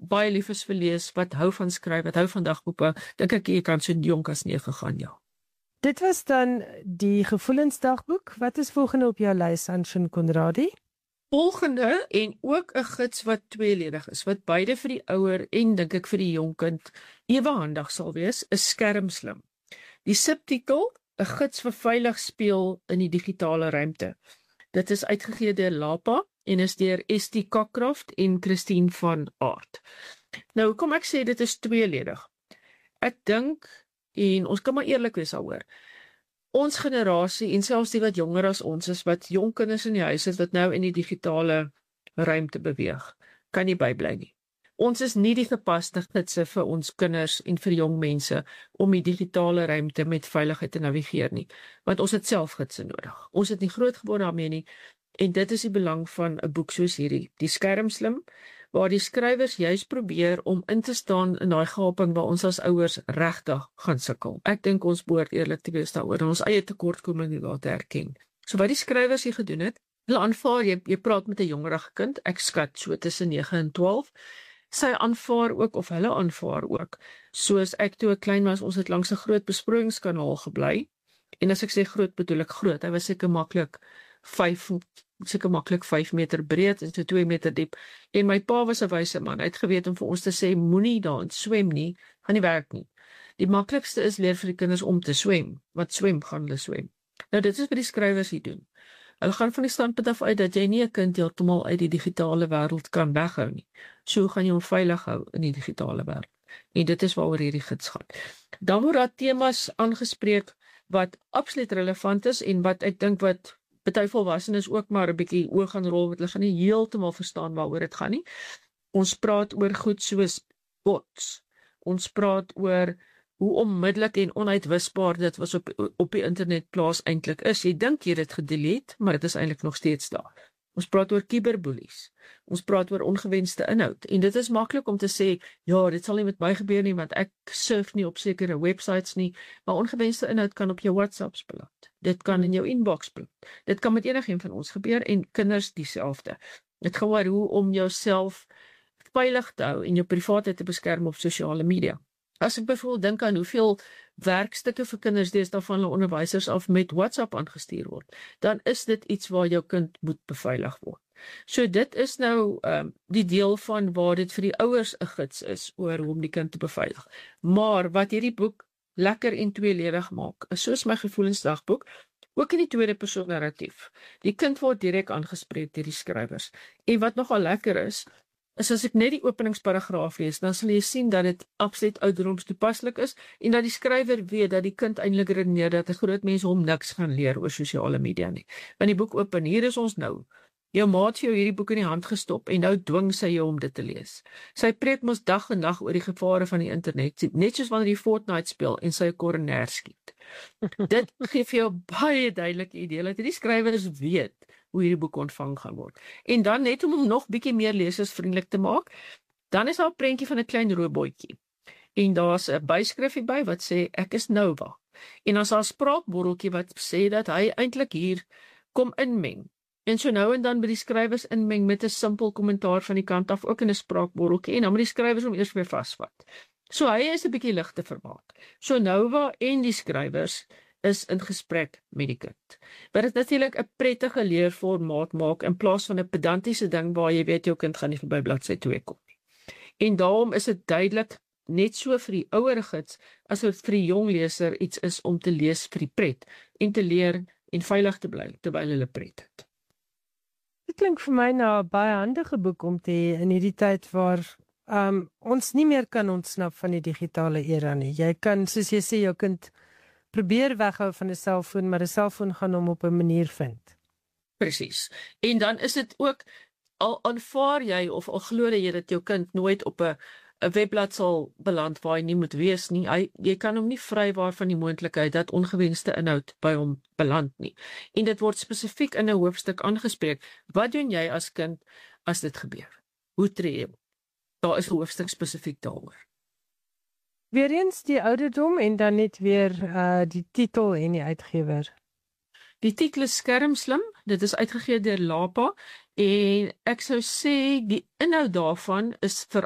baie lief is vir lees, wat hou van skryf, wat hou van dagboeke, dink ek jy kan so jonk as 9 gaan, ja. Dit was dan die gevoelensdagboek. Wat is volgende op jou lys, Anshin Conradie? Volgende, en ook 'n gids wat tweeledig is, wat beide vir die ouer en dink ek vir die jong kind ewe handig sal wees, is Skermslim. Die subtitel, 'n gids vir veilig speel in die digitale ruimte. Dit is uitgegee deur Lapa en is deur ST Cockcroft en Christine van Aert. Nou, kom ek sê dit is tweeledig. Ek dink, en ons kan maar eerlik wees daaroor, ons generasie en selfs die wat jonger as ons is, wat jong kinders in die huis het, wat nou in die digitale ruimte beweeg, kan nie bybly nie. Ons is nie die gepaste gidse vir ons kinders en vir jong mense om die digitale ruimte met veiligheid te navigeer nie, want ons het self gidse nodig. Ons het nie groot geword daarmee nie, en dit is die belang van 'n boek soos hierdie, Die Skermslim, waar die skrywers juist probeer om in te staan in daai gaping waar ons as ouers regtig gaan sukkel. Ek dink ons behoort eerlik te wees daaroor en ons eie tekortkominge daar te erken. So wat die skrywers hier gedoen het, hulle aanvaar, jy praat met 'n jongerige kind, ek skat so tussen 9 en 12, sy aanvaar ook, of hulle aanvaar ook, soos ek toe ek klein was, ons het langs 'n groot besproeiingskanaal gebly, en as ek sê groot, bedoel ek groot, hy was seker maklik 5 meter breed en so 2 meter diep, en my pa was 'n wyse man, hy het geweet om vir ons te sê, moenie daarin swem nie, gaan nie werk nie. Die maklikste is leer vir die kinders om te swem, want swem gaan hulle swem. Nou dit is wat die skrywers hier doen. Hulle gaan van die standpunt af uit dat jy nie 'n kind heeltemal uit die digitale wêreld kan weghou nie. So gaan jy hom veilig hou in die digitale wêreld. En dit is waaroor hierdie gids gaan. Dan word daar temas aangespreek wat absoluut relevant is en wat ek dink wat party volwassenes ook maar 'n bietjie oog gaan rol, want hulle gaan nie heeltemal verstaan waaroor dit gaan nie. Ons praat oor goed soos bots. Ons praat oor hoe onmiddellik en onuitwisbaar dit was op die internetplaas eintlik is. Jy dink jy het gedelete, maar dit is eintlik nog steeds daar. Ons praat oor cyberbullies. Ons praat oor ongewenste inhoud. En dit is maklik om te sê, ja, dit sal nie met my gebeur nie, want ek surf nie op sekere websites nie, maar ongewenste inhoud kan op jou WhatsApps beland. Dit kan in jou inbox beland. Dit kan met enigiemand van ons gebeur en kinders dieselfde. Dit gaan oor hoe om jouself veilig te hou en jou privaatheid te beskerm op sosiale media. As ek byvoorbeeld dink aan hoeveel werkstukke vir kinders deesdae van hulle onderwysers af met WhatsApp aangestuur word, dan is dit iets waar jou kind moet beveilig word. So dit is nou die deel van waar dit vir die ouers 'n gids is oor hoe om die kind te beveilig. Maar wat hierdie boek lekker en tweeledig maak, is soos my gevoelensdagboek, ook in die tweede persoon narratief. Die kind word direk aangespreek deur die skrywers. En wat nogal lekker is as ek net die openingsparagraaf lees, dan sal jy sien dat dit absoluut ouderdomstoepaslik is en dat die skrywer weet dat die kind eintlik redeneer dat 'n groot mens hom niks gaan leer oor sosiale media nie. Want die boek open, hier is ons nou. Jou ma het vir jou hierdie boek in die hand gestop en nou dwing sy jou om dit te lees. Sy preek mos dag en nag oor die gevare van die internet, net soos wanneer jy Fortnite speel en sy 'n koroner skiet. Dit gee vir jou baie duidelike idee dat die skrywers weet hoe hierdie boek ontvang gaan word. En dan net om hom nog bietjie meer lesersvriendelik te maak, dan is daar 'n prentjie van 'n klein robotjie. En daar's 'n byskrifie by wat sê ek is Nova. En dan is daar 'n spraakborreltjie wat sê dat hy eintlik hier kom inmeng. En so nou en dan by die skrywers inmeng met 'n simpel kommentaar van die kant af, ook in 'n spraakborreltjie, en dan moet die skrywers hom eers weer vasvat. So hy is 'n bietjie lig te vermaak. So Nova en die skrywers is in gesprek met die kind. Wat dit natuurlik 'n prettige leerformaat maak in plaas van 'n pedantiese ding waar jy weet jou kind gaan nie verby bladsy 2 kom nie. En daarom is dit duidelik net so vir die ouer gids as dit vir die jong leser iets is om te lees vir die pret en te leer en veilig te bly terwyl hulle pret het. Dit klink vir my nou 'n baie handige boek om te hê in hierdie tyd waar ons nie meer kan ontsnap van die digitale era nie. Jy kan, soos jy sê, jou kind probeer weghou van 'n selfoon, maar 'n selfoon gaan hom op 'n manier vind. Presies. En dan is dit ook, al aanvaar jy of al glo jy dat jou kind nooit op 'n webblad sal beland waar hy nie moet wees nie, jy kan hom nie vrywaar van die moontlikheid dat ongewenste inhoud by hom beland nie. En dit word spesifiek in 'n hoofstuk aangespreek. Wat doen jy as kind as dit gebeur? Hoe tree jy? Daar is 'n hoofstuk spesifiek daaroor. Weereens die ouderdom en dan net weer die titel en die uitgewer. Die titel is Skermslim, dit is uitgegee deur Lapa en ek sou sê die inhoud daarvan is vir